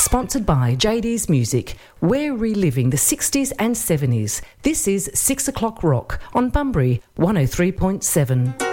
Sponsored by JD's Music. We're reliving the 60s and 70s. This is 6 o'clock rock on Bunbury 103.7.